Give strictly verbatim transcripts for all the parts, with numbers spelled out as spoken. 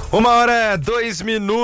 Uma hora, dois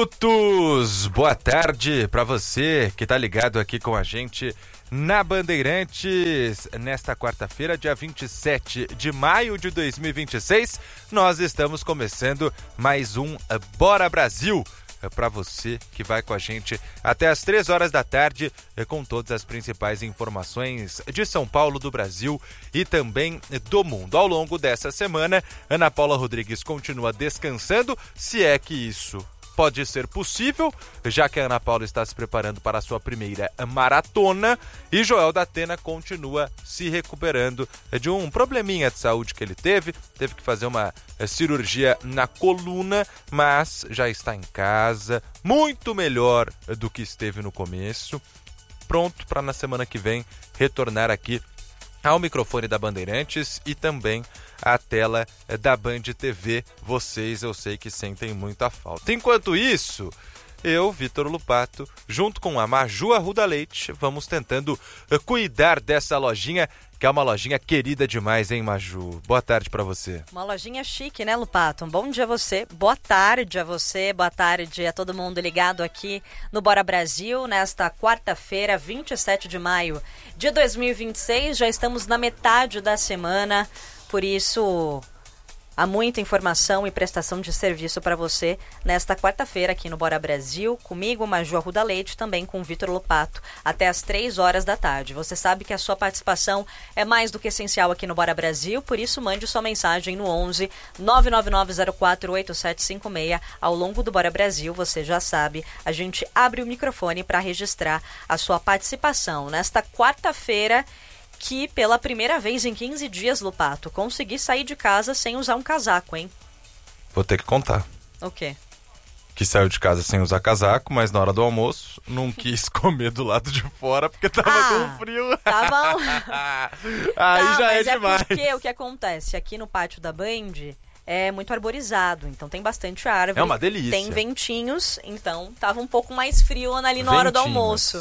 minutos. Boa tarde para você que tá ligado aqui com a gente na Bandeirantes. Nesta quarta-feira, dia vinte e sete de maio de dois mil e vinte e seis, nós estamos começando mais um Bora Brasil. Para você que vai com a gente até as três horas da tarde, com todas as principais informações de São Paulo, do Brasil e também do mundo. Ao longo dessa semana, Ana Paula Rodrigues continua descansando, se é que isso pode ser possível, já que a Ana Paula está se preparando para a sua primeira maratona, e Joel da Atena continua se recuperando de um probleminha de saúde que ele teve, teve que fazer uma cirurgia na coluna, mas já está em casa, muito melhor do que esteve no começo, pronto para na semana que vem retornar aqui ao microfone da Bandeirantes e também à tela da Band T V. Vocês, eu sei que sentem muita falta. Enquanto isso, eu, Vitor Lupato, junto com a Maju Arruda Leite, vamos tentando cuidar dessa lojinha, que é uma lojinha querida demais, hein, Maju? Boa tarde pra você. Uma lojinha chique, né, Lupato? Um bom dia a você, boa tarde a você, boa tarde a todo mundo ligado aqui no Bora Brasil, nesta quarta-feira, vinte e sete de maio de dois mil e vinte e seis. Já estamos na metade da semana, por isso há muita informação e prestação de serviço para você nesta quarta-feira aqui no Bora Brasil, comigo, Maju Arruda Leite, também com o Vitor Lupato, até às três horas da tarde. Você sabe que a sua participação é mais do que essencial aqui no Bora Brasil, por isso mande sua mensagem no onze nove nove nove zero quatro oito sete cinco seis. Ao longo do Bora Brasil, você já sabe, a gente abre o microfone para registrar a sua participação. Nesta quarta-feira, que pela primeira vez em quinze dias, Lupato, consegui sair de casa sem usar um casaco, hein? Vou ter que contar. O quê? Que saiu de casa sem usar casaco, mas na hora do almoço não quis comer do lado de fora porque tava ah, com frio. Tá bom. Aí tá, já é mas é demais. Porque o que acontece aqui no pátio da Band é muito arborizado, então tem bastante árvore. É uma delícia. Tem ventinhos, então tava um pouco mais frio ali na hora do almoço.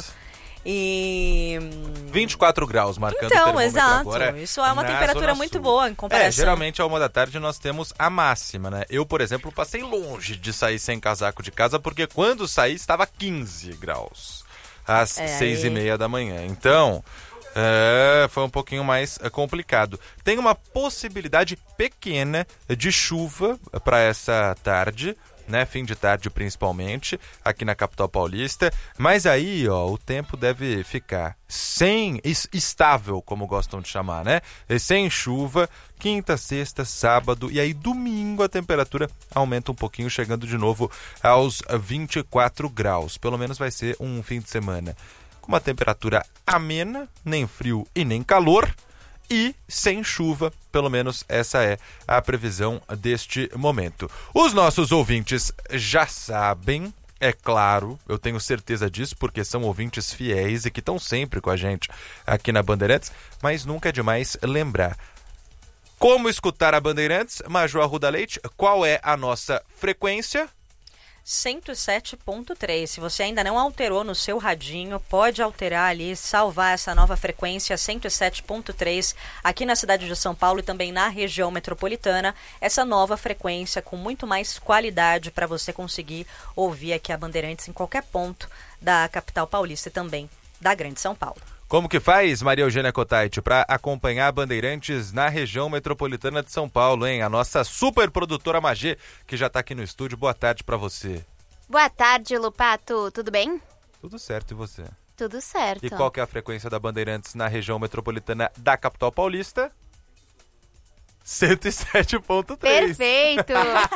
E vinte e quatro graus marcando então, o termômetro exato. agora. Isso é uma temperatura Zona muito Sul. boa em comparação. É, geralmente a uma da tarde nós temos a máxima, né? Eu, por exemplo, passei longe de sair sem casaco de casa, porque quando saí estava quinze graus às é, seis aí... e meia da manhã. Então, é, foi um pouquinho mais é, complicado. Tem uma possibilidade pequena de chuva para essa tarde, né, fim de tarde principalmente, aqui na capital paulista, mas aí, ó, o tempo deve ficar sem, estável, como gostam de chamar, né, sem chuva, quinta, sexta, sábado, e aí domingo a temperatura aumenta um pouquinho, chegando de novo aos vinte e quatro graus, pelo menos vai ser um fim de semana com uma temperatura amena, nem frio e nem calor, e sem chuva, pelo menos essa é a previsão deste momento. Os nossos ouvintes já sabem, é claro, eu tenho certeza disso, porque são ouvintes fiéis e que estão sempre com a gente aqui na Bandeirantes, mas nunca é demais lembrar. Como escutar a Bandeirantes? Maju Arruda Leite, qual é a nossa frequência? cento e sete ponto três. Se você ainda não alterou no seu radinho, pode alterar ali, salvar essa nova frequência cento e sete ponto três aqui na cidade de São Paulo e também na região metropolitana. Essa nova frequência com muito mais qualidade para você conseguir ouvir aqui a Bandeirantes em qualquer ponto da capital paulista e também da Grande São Paulo. Como que faz, Maria Eugênia Cotaiti, para acompanhar a Bandeirantes na região metropolitana de São Paulo, hein? A nossa super produtora Magê, que já está aqui no estúdio. Boa tarde para você. Boa tarde, Lupato. Tudo bem? Tudo certo, e você? Tudo certo. E qual que é a frequência da Bandeirantes na região metropolitana da capital paulista? cento e sete ponto três. Perfeito!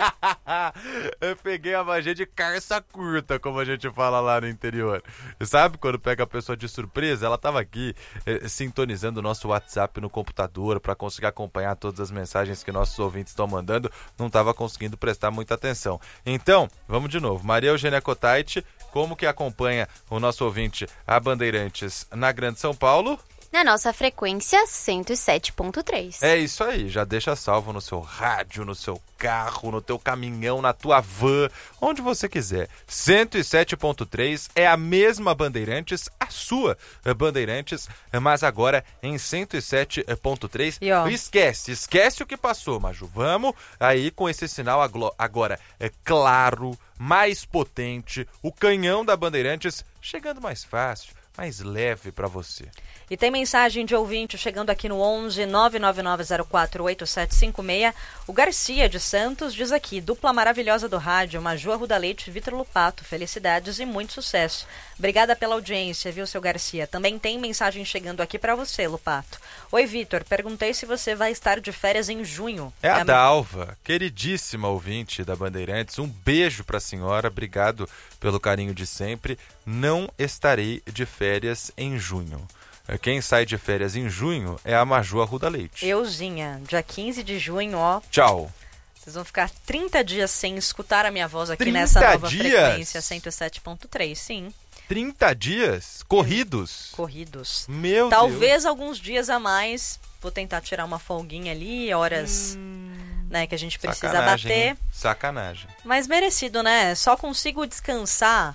Eu peguei a magia de carça curta, como a gente fala lá no interior. Sabe quando pega a pessoa de surpresa? Ela estava aqui eh, sintonizando o nosso WhatsApp no computador para conseguir acompanhar todas as mensagens que nossos ouvintes estão mandando. Não estava conseguindo prestar muita atenção. Então, vamos de novo. Maria Eugênia Cotaiti, como que acompanha o nosso ouvinte a Bandeirantes na Grande São Paulo? Na nossa frequência cento e sete ponto três. É isso aí, já deixa salvo no seu rádio, no seu carro, no teu caminhão, na tua van, onde você quiser. cento e sete ponto três é a mesma Bandeirantes, a sua Bandeirantes, mas agora em cento e sete ponto três. E, ó, esquece, esquece o que passou, Maju. Vamos aí com esse sinal agora é claro, mais potente, o canhão da Bandeirantes chegando mais fácil, mais leve para você. E tem mensagem de ouvinte chegando aqui no onze nove nove nove zero quatro oito sete cinco seis. O Garcia de Santos diz aqui: dupla maravilhosa do rádio, Maju Arruda Leite e Vitor Lupato. Felicidades e muito sucesso. Obrigada pela audiência, viu, seu Garcia? Também tem mensagem chegando aqui para você, Lupato. Oi, Vitor. Perguntei se você vai estar de férias em junho. É a é Dalva, queridíssima ouvinte da Bandeirantes. Um beijo para a senhora. Obrigado pelo carinho de sempre. Não estarei de férias em junho. Quem sai de férias em junho é a Maju Arruda Leite. Euzinha, dia quinze de junho, ó. Tchau. Vocês vão ficar trinta dias sem escutar a minha voz aqui trinta nessa nova dias? frequência cento e sete ponto três, sim. trinta dias corridos? Corridos. Meu Talvez Deus. alguns dias a mais. Vou tentar tirar uma folguinha ali, horas hum, né, que a gente precisa sacanagem, bater. Hein? Sacanagem. Mas merecido, né? Só consigo descansar.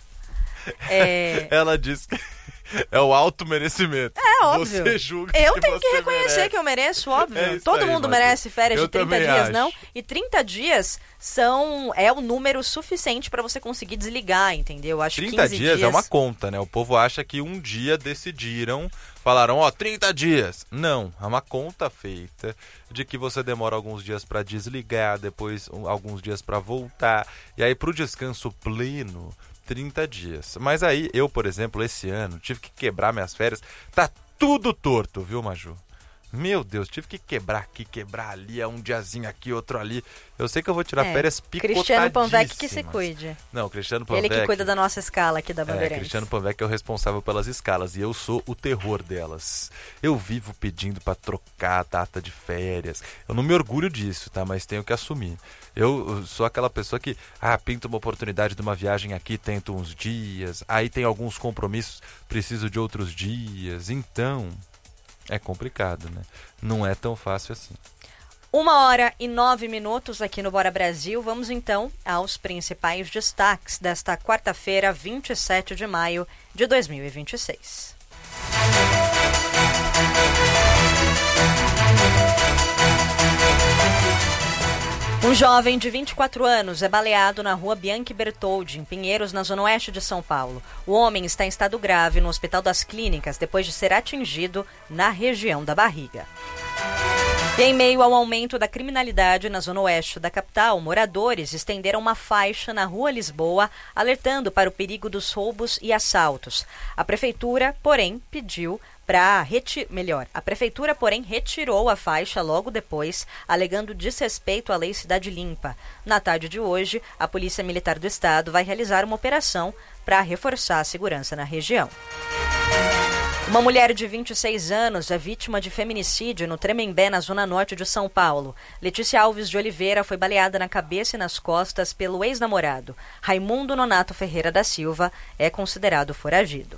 É... Ela disse que é o alto merecimento. É óbvio. Você julga eu que tenho que você reconhecer merece. que eu mereço, óbvio. É isso Todo aí, mundo Maju. merece férias Eu de trinta também dias, acho. não? E trinta dias são é o número suficiente para você conseguir desligar, entendeu? Acho que trinta dias é uma conta, né? O povo acha que um dia decidiram, falaram, ó, trinta dias. Não, é uma conta feita de que você demora alguns dias para desligar, depois um, alguns dias para voltar. E aí pro descanso pleno, trinta dias. Mas aí, eu, por exemplo, esse ano, tive que quebrar minhas férias. Tá tudo torto, viu, Maju? Meu Deus, tive que quebrar aqui, quebrar ali, é um diazinho aqui, outro ali. Eu sei que eu vou tirar é, férias picotadíssimas. Cristiano Panvec que se cuide. Não, Cristiano Panvec... Ele que cuida da nossa escala aqui da Bandeirantes. É, Cristiano Panvec é o responsável pelas escalas e eu sou o terror delas. Eu vivo pedindo pra trocar a data de férias. Eu não me orgulho disso, tá? Mas tenho que assumir. Eu sou aquela pessoa que, ah, pinta uma oportunidade de uma viagem aqui, tento uns dias. Aí tem alguns compromissos, preciso de outros dias. Então... é complicado, né? Não é tão fácil assim. Uma hora e nove minutos aqui no Bora Brasil. Vamos então aos principais destaques desta quarta-feira, vinte e sete de maio de dois mil e vinte e seis. Um jovem de vinte e quatro anos é baleado na rua Bianchi Bertoldi, em Pinheiros, na zona oeste de São Paulo. O homem está em estado grave no Hospital das Clínicas depois de ser atingido na região da barriga. E em meio ao aumento da criminalidade na zona oeste da capital, moradores estenderam uma faixa na rua Lisboa, alertando para o perigo dos roubos e assaltos. A prefeitura, porém, pediu para reti- melhor, a prefeitura, porém, retirou a faixa logo depois, alegando desrespeito à lei Cidade Limpa. Na tarde de hoje, a Polícia Militar do Estado vai realizar uma operação para reforçar a segurança na região. Uma mulher de vinte e seis anos é vítima de feminicídio no Tremembé, na zona norte de São Paulo. Letícia Alves de Oliveira foi baleada na cabeça e nas costas pelo ex-namorado. Raimundo Nonato Ferreira da Silva é considerado foragido.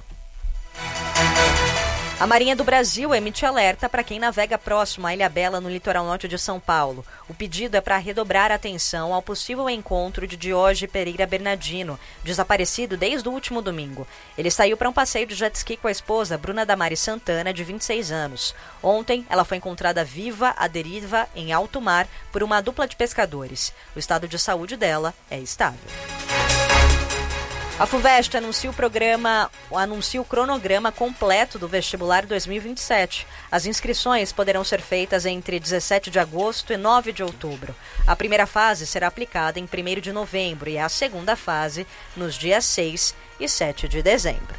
A Marinha do Brasil emite alerta para quem navega próximo à Ilhabela, no litoral norte de São Paulo. O pedido é para redobrar a atenção ao possível encontro de Dioge Pereira Bernardino, desaparecido desde o último domingo. Ele saiu para um passeio de jet ski com a esposa, Bruna Damari Santana, de vinte e seis anos. Ontem, ela foi encontrada viva à deriva em alto mar por uma dupla de pescadores. O estado de saúde dela é estável. A FUVEST anuncia o programa, anuncia o cronograma completo do vestibular dois mil e vinte e sete. As inscrições poderão ser feitas entre dezessete de agosto e nove de outubro. A primeira fase será aplicada em primeiro de novembro e a segunda fase nos dias seis e sete de dezembro.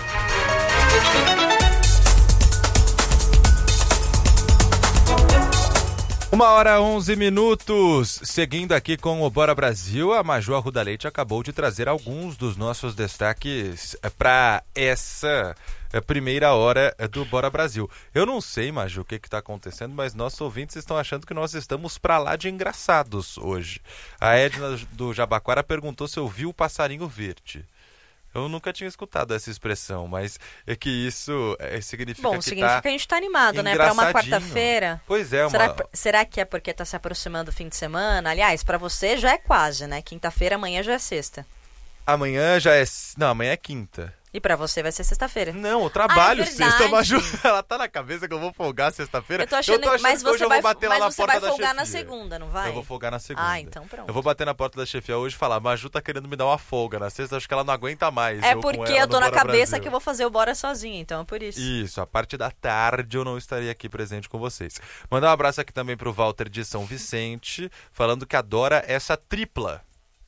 Uma hora onze minutos, seguindo aqui com o Bora Brasil, a Maju Arruda Leite acabou de trazer alguns dos nossos destaques para essa primeira hora do Bora Brasil. Eu não sei, Maju, o que está acontecendo, mas nossos ouvintes estão achando que nós estamos para lá de engraçados hoje. A Edna do Jabaquara perguntou se eu vi o passarinho verde. Eu nunca tinha escutado essa expressão, mas é que isso é, significa Bom, que significa tá que a gente tá animado, né? Pra uma quarta-feira. Pois é, uma... será, será que é porque tá se aproximando o fim de semana? Aliás, pra você já é quase, né? Quinta-feira, amanhã já é sexta. Amanhã já é... Não, amanhã é quinta. E pra você vai ser sexta-feira. Não, eu trabalho ah, é sexta, Maju. Ela tá na cabeça que eu vou folgar sexta-feira. Eu tô achando, eu tô achando mas que hoje você eu vou vai, bater lá na porta da chefia. Mas você vai folgar na segunda, não vai? Eu vou folgar na segunda. Ah, então pronto. Eu vou bater na porta da chefia hoje e falar, Maju tá querendo me dar uma folga na sexta, acho que ela não aguenta mais. É eu porque eu tô na Bora cabeça Brasil. que eu vou fazer o Bora sozinha, então é por isso. Isso, a parte da tarde eu não estaria aqui presente com vocês. Mandar um abraço aqui também pro Walter de São Vicente, falando que adora essa tripla.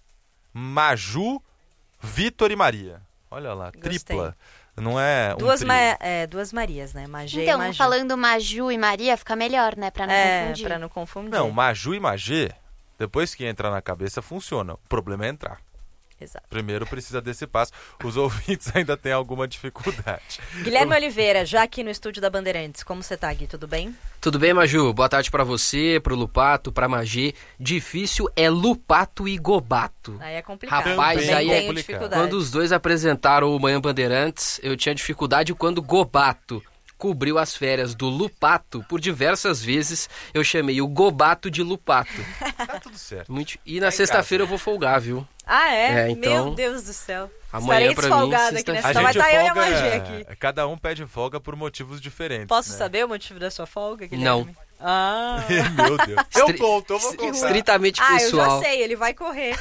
Maju, Vitor e Maria. Olha lá, Gostei. Tripla. Não é um duas, trio. ma é, duas Marias, né? Magê então, e Maju. falando Maju e Maria, fica melhor, né? Pra não é, confundir. pra não confundir. Não, Maju e Magê, depois que entra na cabeça, funciona. O problema é entrar. Exato. Primeiro precisa desse passo. Os ouvintes ainda têm alguma dificuldade. Guilherme Oliveira, já aqui no estúdio da Bandeirantes. Como você tá, Gui? Tudo bem? Tudo bem, Maju? Boa tarde pra você, pro Lupato, pra Magê. Difícil é Lupato e Gobato. Aí é complicado. Rapaz, Também aí tenho é dificuldade. Quando os dois apresentaram o Manhã Bandeirantes, eu tinha dificuldade quando Gobato cobriu as férias do Lupato. Por diversas vezes eu chamei o Gobato de Lupato. Tá tudo certo. Muito... E na sexta-feira eu vou folgar, viu? Ah, é? É, então, Meu Deus do céu. amanhã Estarei pra mim, desfolgada aqui sexta-feira. nessa. A Então vai gente estar eu e a folga, Magê é, aqui. cada um pede folga por motivos diferentes. Posso né? saber o motivo da sua folga, Guilherme? Não. Ah. Meu Deus. Eu Estri- conto, eu vou contar. Estritamente ah, pessoal. eu já sei, ele vai correr.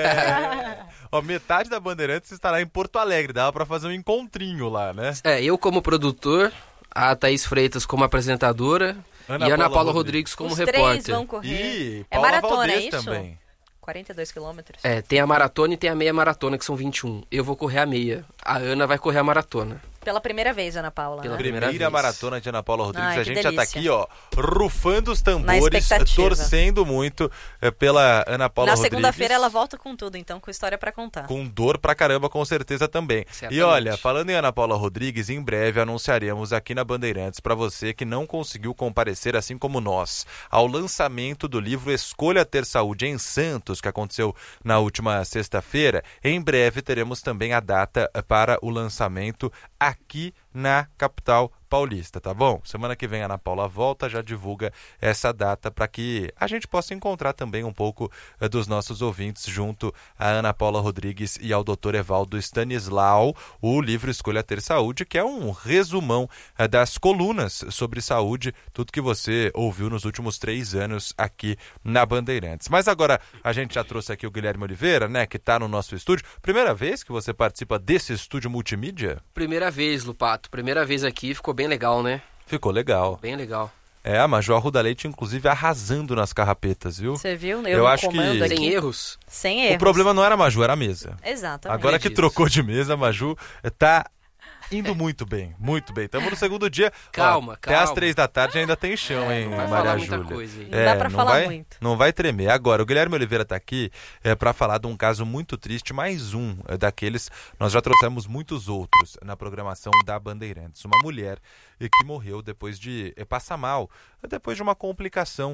É. Ó, metade da Bandeirantes estará em Porto Alegre. Dava pra fazer um encontrinho lá, né? É, eu como produtor, a Thaís Freitas como apresentadora Ana e a Ana Paula Paula Rodrigues. Rodrigues como Os repórter. três vão correr. E é Paula maratona, Valdez é isso? também. quarenta e dois quilômetros. É, tem a maratona e tem a meia maratona, que são vinte e um. Eu vou correr a meia. A Ana vai correr a maratona. Pela primeira vez, Ana Paula. Pela né? primeira Primeira vez. maratona de Ana Paula Rodrigues. Ai, a que gente já tá delícia. aqui, ó, rufando os Na tambores, expectativa. torcendo muito eh, pela Ana Paula Na Rodrigues. segunda-feira ela volta com tudo, então, com história pra contar. Com dor pra caramba, com certeza também. Certamente. E olha, falando em Ana Paula Rodrigues, em breve anunciaremos aqui na Bandeirantes para você que não conseguiu comparecer, assim como nós, ao lançamento do livro Escolha Ter Saúde em Santos, que aconteceu na última sexta-feira. Em breve teremos também a data para o lançamento aqui na capital paulista, tá bom? Semana que vem a Ana Paula volta, já divulga essa data para que a gente possa encontrar também um pouco eh, dos nossos ouvintes junto a Ana Paula Rodrigues e ao doutor Evaldo Stanislau, o livro Escolha Ter Saúde, que é um resumão eh, das colunas sobre saúde, tudo que você ouviu nos últimos três anos aqui na Bandeirantes. Mas agora a gente já trouxe aqui o Guilherme Oliveira, né, que está no nosso estúdio. Primeira vez que você participa desse estúdio multimídia? Primeira vez, Lupato. Primeira vez aqui, ficou bem legal, né? Ficou legal. Bem legal. É, a Maju Arruda Leite, inclusive, arrasando nas carrapetas, viu? Você viu? Eu, Eu no acho comando que- aqui. Sem erros. Sem erros. O problema não era a Maju, era a mesa. Exatamente. Agora que disso. trocou de mesa, a Maju tá indo muito bem, muito bem. Estamos no segundo dia. Calma, Ó, Até às calma. três da tarde ainda tem chão, hein, não vai Maria falar muita Júlia? coisa aí. Não dá pra falar vai, muito. Não vai tremer. Agora, o Guilherme Oliveira tá aqui é, para falar de um caso muito triste, mais um é, daqueles. Nós já trouxemos muitos outros na programação da Bandeirantes. Uma mulher é, que morreu depois de é, passar mal, depois de uma complicação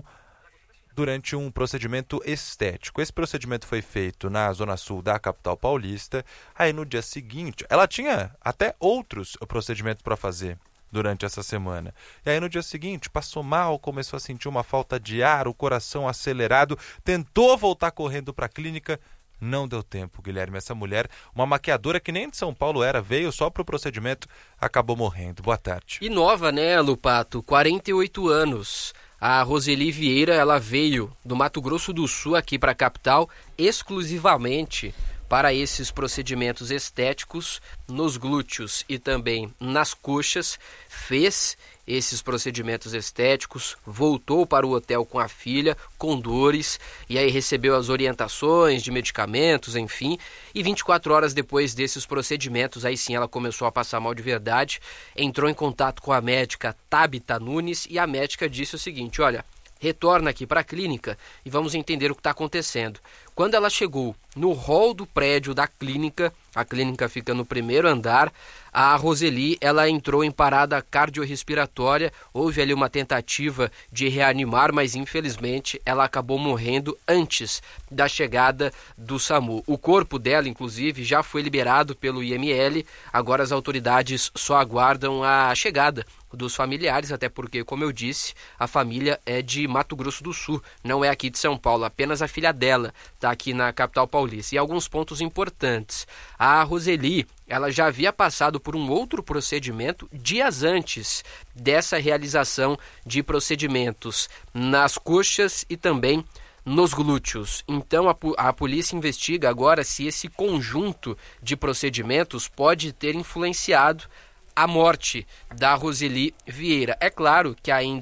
durante um procedimento estético. Esse procedimento foi feito na zona sul da capital paulista. Aí no dia seguinte, ela tinha até outros procedimentos para fazer durante essa semana. E aí no dia seguinte, passou mal, começou a sentir uma falta de ar, o coração acelerado, tentou voltar correndo para a clínica. Não deu tempo, Guilherme. Essa mulher, uma maquiadora que nem de São Paulo era, veio só para o procedimento, acabou morrendo. Boa tarde. E nova, né, Lupato? quarenta e oito anos. A Roseli Vieira, ela veio do Mato Grosso do Sul aqui para a capital exclusivamente para esses procedimentos estéticos nos glúteos e também nas coxas. Fez esses procedimentos estéticos, voltou para o hotel com a filha, com dores, e aí recebeu as orientações de medicamentos, enfim, e vinte e quatro horas depois desses procedimentos, aí sim ela começou a passar mal de verdade, entrou em contato com a médica Tabita Nunes, e a médica disse o seguinte: olha, retorna aqui para a clínica e vamos entender o que está acontecendo. Quando ela chegou no hall do prédio da clínica. A clínica fica no primeiro andar. A Roseli, ela entrou em parada cardiorrespiratória. Houve ali uma tentativa de reanimar, mas infelizmente ela acabou morrendo antes da chegada do SAMU. O corpo dela, inclusive, já foi liberado pelo I M L. Agora as autoridades só aguardam a chegada dos familiares, até porque, como eu disse, a família é de Mato Grosso do Sul, não é aqui de São Paulo, apenas a filha dela está aqui na capital paulista. E alguns pontos importantes. A Roseli, ela já havia passado por um outro procedimento dias antes dessa realização de procedimentos nas coxas e também nos glúteos. Então a, a polícia investiga agora se esse conjunto de procedimentos pode ter influenciado a morte da Roseli Vieira. É claro que ainda